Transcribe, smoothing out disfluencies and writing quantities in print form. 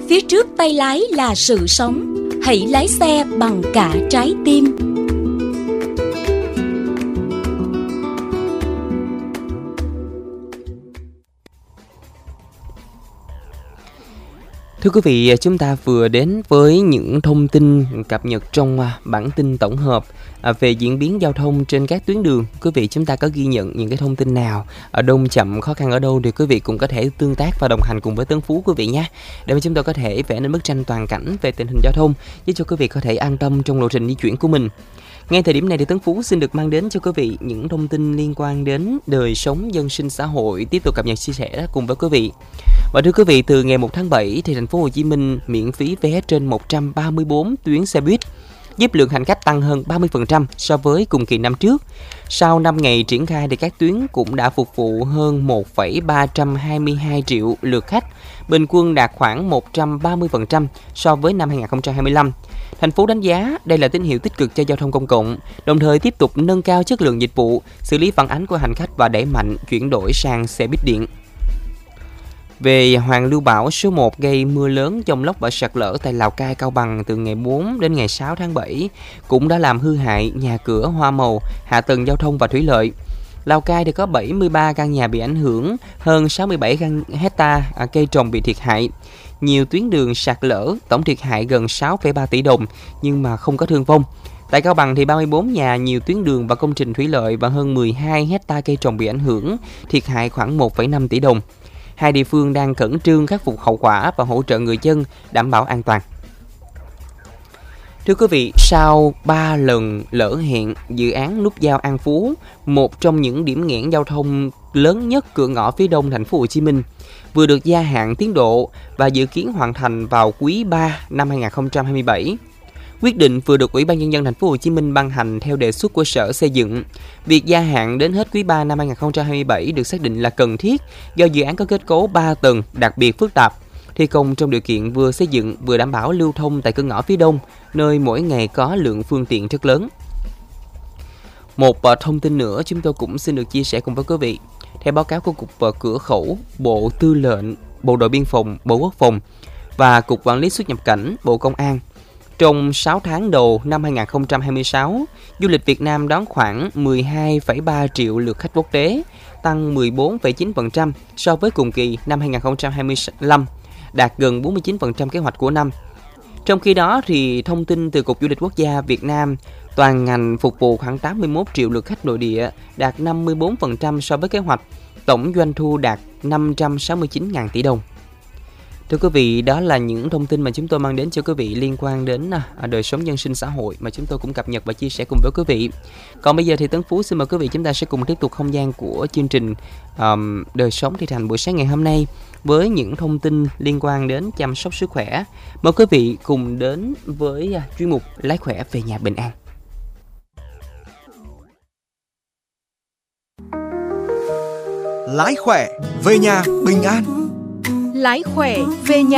Phía trước tay lái là sự sống. Hãy lái xe bằng cả trái tim. Thưa quý vị, chúng ta vừa đến với những thông tin cập nhật trong bản tin tổng hợp về diễn biến giao thông trên các tuyến đường. Quý vị, chúng ta có ghi nhận những cái thông tin nào, ở đông chậm, khó khăn ở đâu thì quý vị cũng có thể tương tác và đồng hành cùng với Tấn Phú quý vị nhé. Để mà chúng tôi có thể vẽ nên bức tranh toàn cảnh về tình hình giao thông, giúp cho quý vị có thể an tâm trong lộ trình di chuyển của mình. Ngay thời điểm này thì Tấn Phú xin được mang đến cho quý vị những thông tin liên quan đến đời sống dân sinh xã hội, tiếp tục cập nhật chia sẻ cùng với quý vị. Và thưa quý vị, từ ngày 1 tháng 7 thì thành phố Hồ Chí Minh miễn phí vé trên 134 tuyến xe buýt, giúp lượng hành khách tăng hơn 30% so với cùng kỳ năm trước. Sau 5 ngày triển khai thì các tuyến cũng đã phục vụ hơn 1,322 triệu lượt khách, bình quân đạt khoảng 130% so với năm 2025. Thành phố đánh giá đây là tín hiệu tích cực cho giao thông công cộng, đồng thời tiếp tục nâng cao chất lượng dịch vụ, xử lý phản ánh của hành khách và đẩy mạnh chuyển đổi sang xe buýt điện. Về hoàn lưu bão số 1 gây mưa lớn, dông lốc và sạt lở tại Lào Cai, Cao Bằng từ ngày 4 đến ngày 6 tháng 7 cũng đã làm hư hại nhà cửa, hoa màu, hạ tầng giao thông và thủy lợi. Lào Cai thì có 73 căn nhà bị ảnh hưởng, hơn 67 hecta cây trồng bị thiệt hại. Nhiều tuyến đường sạt lở, tổng thiệt hại gần 6,3 tỷ đồng nhưng mà không có thương vong. Tại Cao Bằng thì 34 nhà, nhiều tuyến đường và công trình thủy lợi và hơn 12 hecta cây trồng bị ảnh hưởng, thiệt hại khoảng 1,5 tỷ đồng. Hai địa phương đang khẩn trương khắc phục hậu quả và hỗ trợ người dân đảm bảo an toàn. Thưa quý vị, sau 3 lần lỡ hẹn, dự án nút giao An Phú, một trong những điểm nghẽn giao thông lớn nhất cửa ngõ phía đông thành phố Hồ Chí Minh, vừa được gia hạn tiến độ và dự kiến hoàn thành vào quý 3 năm 2027. Quyết định vừa được Ủy ban Nhân dân thành phố Hồ Chí Minh ban hành theo đề xuất của Sở Xây dựng. Việc gia hạn đến hết quý 3 năm 2027 được xác định là cần thiết do dự án có kết cấu 3 tầng đặc biệt phức tạp, thi công trong điều kiện vừa xây dựng vừa đảm bảo lưu thông tại cửa ngõ phía đông, nơi mỗi ngày có lượng phương tiện rất lớn. Một thông tin nữa chúng tôi cũng xin được chia sẻ cùng với quý vị. Theo báo cáo của Cục Cửa khẩu, Bộ Tư lệnh, Bộ đội Biên phòng, Bộ Quốc phòng và Cục Quản lý xuất nhập cảnh, Bộ Công an, trong 6 tháng đầu năm 2026, du lịch Việt Nam đón khoảng 12,3 triệu lượt khách quốc tế, tăng 14,9% so với cùng kỳ năm 2025, đạt gần 49% kế hoạch của năm. Trong khi đó, thì thông tin từ Cục Du lịch Quốc gia Việt Nam, toàn ngành phục vụ khoảng 81 triệu lượt khách nội địa, đạt 54% so với kế hoạch, tổng doanh thu đạt 569.000 tỷ đồng. Thưa quý vị, đó là những thông tin mà chúng tôi mang đến cho quý vị liên quan đến đời sống dân sinh xã hội mà chúng tôi cũng cập nhật và chia sẻ cùng với quý vị. Còn bây giờ thì Tấn Phú xin mời quý vị chúng ta sẽ cùng tiếp tục không gian của chương trình Đời sống Thị Thành buổi sáng ngày hôm nay với những thông tin liên quan đến chăm sóc sức khỏe. Mời quý vị cùng đến với chuyên mục Lái khỏe về nhà bình an. Lái khỏe về nhà bình an. Lái khỏe về nhà